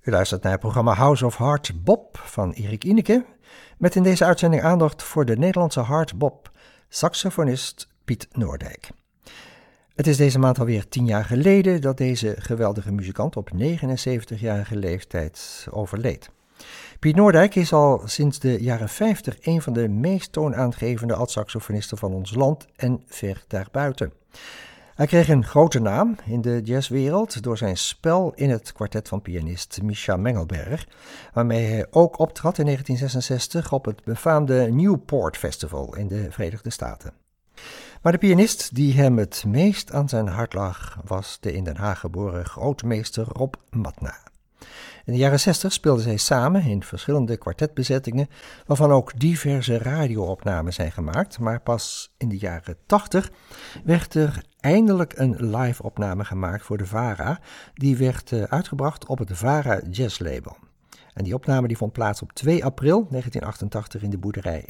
U luistert naar het programma House of Hard Bop van Erik Ineke, met in deze uitzending aandacht voor de Nederlandse hard bop saxofonist Piet Noordijk. Het is deze maand alweer 10 jaar geleden dat deze geweldige muzikant op 79-jarige leeftijd overleed. Piet Noordijk is al sinds de jaren 50 een van de meest toonaangevende altsaxofonisten van ons land en ver daarbuiten. Hij kreeg een grote naam in de jazzwereld door zijn spel in het kwartet van pianist Mischa Mengelberg, waarmee hij ook optrad in 1966 op het befaamde Newport Festival in de Verenigde Staten. Maar de pianist die hem het meest aan zijn hart lag was de in Den Haag geboren grootmeester Rob Matna. In de jaren 60 speelden zij samen in verschillende kwartetbezettingen, waarvan ook diverse radioopnames zijn gemaakt, maar pas in de jaren 80 werd er eindelijk een live-opname gemaakt voor de VARA, die werd uitgebracht op het VARA Jazz Label. En die opname die vond plaats op 2 april 1988 in de boerderij